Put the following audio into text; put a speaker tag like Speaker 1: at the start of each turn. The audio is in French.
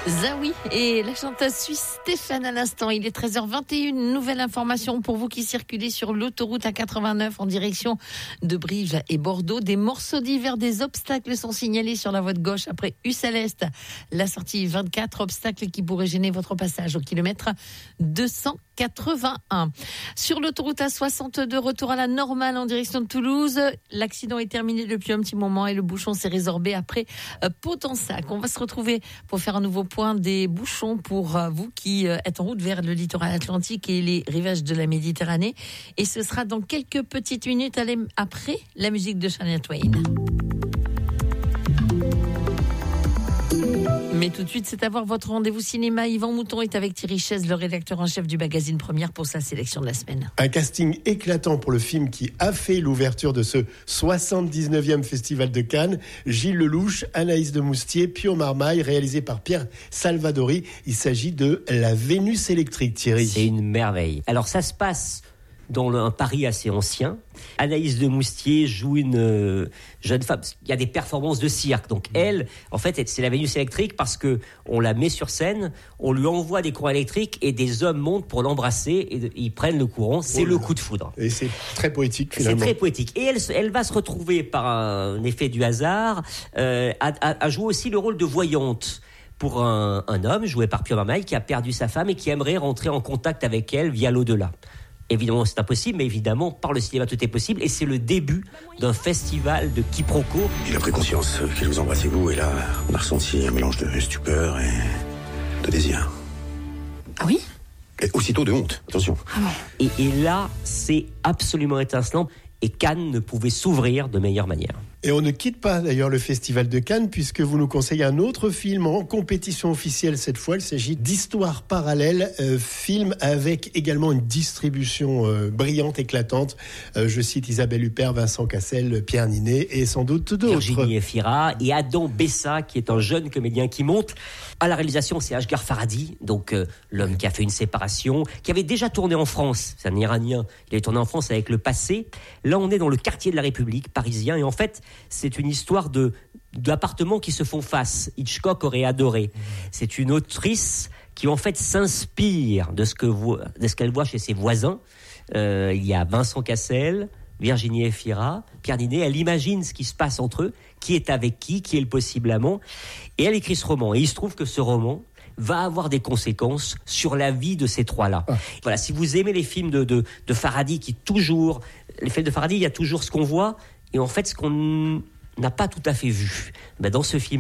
Speaker 1: Zawi et la chanteuse suisse Stéphane à l'instant. Il est 13h21. Nouvelle information pour vous qui circulez sur l'autoroute A89 en direction de Brive et Bordeaux. Des morceaux divers, des obstacles sont signalés sur la voie de gauche après Ussel-Est. La sortie 24, obstacles qui pourraient gêner votre passage au kilomètre 281. Sur l'autoroute A62, retour à la normale en direction de Toulouse. L'accident est terminé depuis un petit moment et le bouchon s'est résorbé après Potensac. On va se retrouver pour faire un nouveau point des bouchons pour vous qui êtes en route vers le littoral atlantique et les rivages de la Méditerranée. Et ce sera dans quelques petites minutes après la musique de Shania Twain. Mais tout de suite, c'est à voir votre rendez-vous cinéma. Yvan Mouton est avec Thierry Chaise, le rédacteur en chef du magazine Première, pour sa sélection de la semaine.
Speaker 2: Un casting éclatant pour le film qui a fait l'ouverture de ce 79e Festival de Cannes. Gilles Lelouch, Anaïs de Moustier, Pio Marmaille, réalisé par Pierre Salvadori. Il s'agit de La Vénus électrique, Thierry.
Speaker 3: C'est une merveille. Alors ça se passe dans un Paris assez ancien. Anaïs de Moustier joue une jeune femme. Il y a des performances de cirque. Donc elle, en fait, c'est la Vénus électrique parce que on la met sur scène, on lui envoie des courants électriques et des hommes montent pour l'embrasser et ils prennent le courant. C'est le coup de foudre.
Speaker 2: Et c'est très poétique finalement.
Speaker 3: C'est très poétique. Et elle va se retrouver par un effet du hasard à jouer aussi le rôle de voyante pour un homme joué par Pio Marmaille qui a perdu sa femme et qui aimerait rentrer en contact avec elle via l'au-delà. Évidemment, c'est impossible, mais évidemment, par le cinéma, tout est possible. Et c'est le début d'un festival de quiproquos.
Speaker 4: Il a pris conscience qu'il vous embrassait vous, et là, on a ressenti un mélange de stupeur et de désir.
Speaker 1: Ah oui ?
Speaker 4: Et aussitôt de honte, attention.
Speaker 1: Ah bon.
Speaker 3: Et là, c'est absolument étincelant. Et Cannes ne pouvait s'ouvrir de meilleure manière.
Speaker 2: Et on ne quitte pas d'ailleurs le Festival de Cannes puisque vous nous conseillez un autre film en compétition officielle cette fois. Il s'agit d'Histoire parallèle, film avec également une distribution brillante, éclatante. Je cite Isabelle Huppert, Vincent Cassel, Pierre Ninet et sans doute d'autres.
Speaker 3: Virginie Efira et Adam Bessa qui est un jeune comédien qui monte. À la réalisation, c'est Asghar Farhadi, donc l'homme qui a fait Une séparation, qui avait déjà tourné en France. C'est un Iranien. Il avait tourné en France avec Le Passé. Là, on est dans le quartier de la République parisien et en fait, c'est une histoire d'appartements qui se font face. Hitchcock aurait adoré. C'est une autrice qui en fait s'inspire de ce qu'elle voit chez ses voisins. Il y a Vincent Cassel, Virginie Efira, Pierre Ninet. Elle imagine ce qui se passe entre eux, qui est avec qui est le possible amant. Et elle écrit ce roman. Et il se trouve que ce roman va avoir des conséquences sur la vie de ces trois-là. Voilà, si vous aimez les films de Farhadi, les films de Farhadi, il y a toujours ce qu'on voit et en fait ce qu'on n'a pas tout à fait vu. Dans ce film